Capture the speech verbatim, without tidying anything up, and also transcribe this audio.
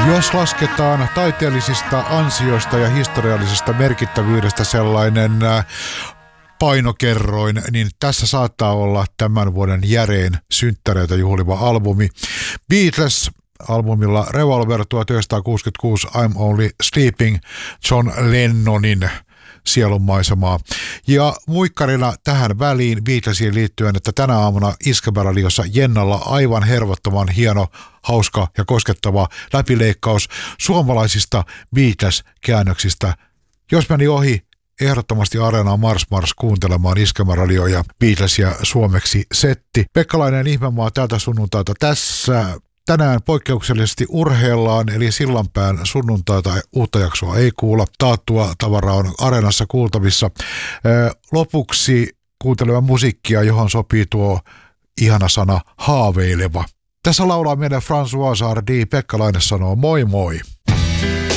Jos lasketaan taiteellisista ansioista ja historiallisesta merkittävyydestä sellainen painokerroin, niin tässä saattaa olla tämän vuoden järein synttäreitä juhliva albumi. Beatles albumilla Revolver tuhatyhdeksänsataakuusikymmentäkuusi, I'm Only Sleeping, John Lennonin sielunmaisemaa. Ja muikkarina tähän väliin Beatlesiin liittyen, että tänä aamuna Iskelmäradiossa Jennalla aivan hervottoman hieno, hauska ja koskettava läpileikkaus suomalaisista Beatles-käännöksistä. Jos meni ohi, ehdottomasti Areenaan Mars Mars kuuntelemaan Iskelmäradio ja Beatlesia suomeksi setti. Pekkalainen Ihmemaa tältä sunnuntaita tässä. Tänään poikkeuksellisesti urheillaan, eli Sillanpään sunnuntaita uutta jaksoa ei kuulla. Taattua tavaraa on Areenassa kuultavissa. Lopuksi kuuntelemme musiikkia, johon sopii tuo ihana sana haaveileva. Tässä laulaa meidän François Hardy. Pekkalainen sanoo moi moi.